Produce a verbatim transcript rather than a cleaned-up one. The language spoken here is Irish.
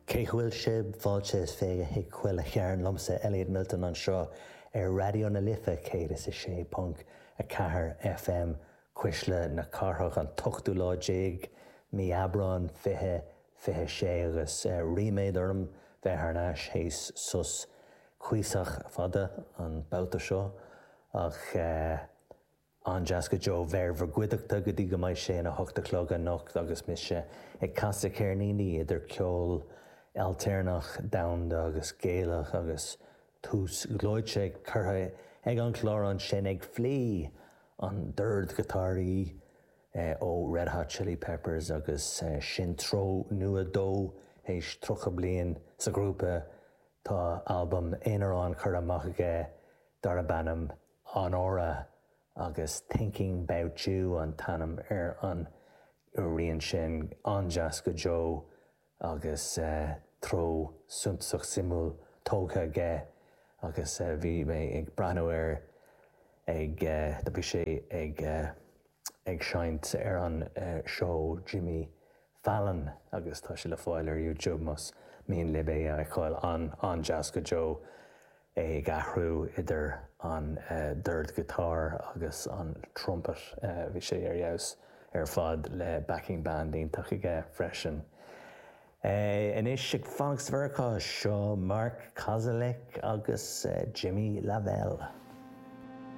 Cé bhfuil sib fáilte is féige hiag chuil a chearn lomsa Elliot Milton an seo ar Radio na Lifa céad is sé punk a cahar F M cuisle na carthach an tochtú lá déag mí abrán fithe fithe sé agus uh, riméid orm bheith ar náis hééis sus cuisach fada an bouta seo ach uh, an Jasca Joe ver vergwidachta go dtí go mbeidh sé na hochta clog an nocht agus mis sé ag casta céirníní idir ceol alternach damda agus géalach agus tús glóid sé curtha ag an chlár an sin ag flí an dúirt guitárí uh, ó Red Hot Chili Peppers agus uh, sin tro nua dó éis trocha blian sa grúpa tá album éarán chur amach aige dar a bannam an óra agus Thinking About You an tanam ar an rion sin an Jasca Joe agus uh, tro suntasach simú tócha aige agus uh, bhí mé ag breanú ar ag uh, da bhí sé ag uh, ag seint ar an uh, show Jimmy Fallon agus tá sé le fáil ar YouTube mas míon libé a chuil an an Jasca Joe ag athrú idir an uh, dúirt guitar agus an trumpet uh, bhí sé ar jaus ar fad le backing band ionach aige freisin. Uh, in is sig fangs vercha seo Mark Kozelek agus uh, Jimmy Lavelle.